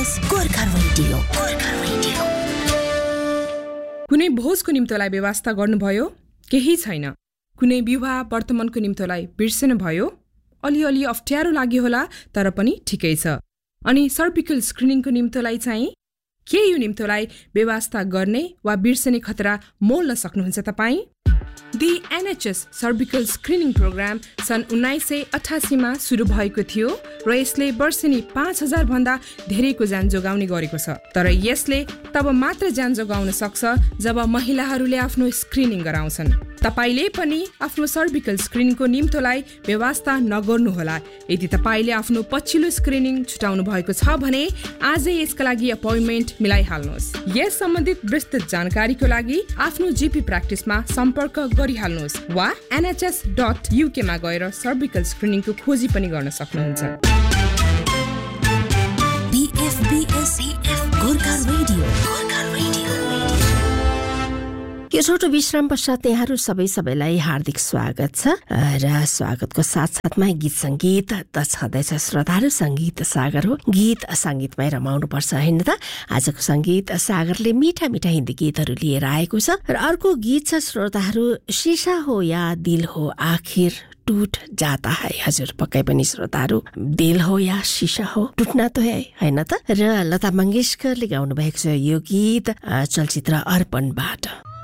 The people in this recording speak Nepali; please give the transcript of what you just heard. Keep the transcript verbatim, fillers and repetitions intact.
S Gorkha radio Gorkha radio. कुनै भोजको निम्तोलाई व्यवस्था गर्नुभयो? केही छैन। कुनै विवाह वर्तमानको निम्तोलाई बिर्सनु भयो? अलिअलि अप्ठ्यारो लाग्यो होला, तर पनि ठिकै छ। अनि सर्भिकल स्क्रिनिङको निम्तोलाई चाहिँ के यो निम्तोलाई व्यवस्था गर्ने वा बिर्सने खतरा मोल्न सक्नुहुन्छ तपाईँ? The NHS cervical screening programme सन् उन्नाइस सय अठासीमा सुरु भएको थियो र यसले वर्षेनी पाँच हजार भन्दा धेरैको ज्यान जोगाउने गरेको छ। तर यसले तब मात्र ज्यान जोगाउन सक्छ जब महिलाहरूले आफ्नो स्क्रिनिङ गराउँछन्। तपाईले पनि आफ्नो सर्भिकल स्क्रिनिङको निम्तोलाई व्यवस्था नगर्नुहोला। यदि तपाईले आफ्नो पछिल्लो स्क्रिनिङ छुटाउनु भएको छ भने आजै यसका लागि अपोइन्टमेन्ट मिलाइहाल्नुहोस्। यस सम्बन्धित विस्तृत जानकारीको लागि आफ्नो जीपी प्र्याक्टिसमा सम्पर्क गरिहाल्नुहोस् वा एनएचएस डट युके मा गएर सर्भिकल स्क्रिनिङको खोजी पनि गर्न सक्नुहुन्छ। यो छोटो विश्राम पश्चात यहाँहरू सबै सबैलाई हार्दिक स्वागत छ र स्वागतको साथसाथमा गीत सङ्गीत त छँदैछ। श्रोताहरू, सङ्गीत सागर हो, गीत सङ्गीतमै रमाउनु पर्छ होइन त। आजको सङ्गीत सागरले मिठा मिठा हिन्दी गीतहरू लिएर आएको छ र अर्को गीत छ श्रोताहरू, शीशा हो या दिल हो आखिर टूट जाता है। हजुर, पक्कै पनि श्रोताहरू, दिल हो या शीशा हो, टुट्ना तो है होइन त। र लता मङ्गेशकरले गाउनु भएको छ यो गीत चलचित्र अर्पणबाट।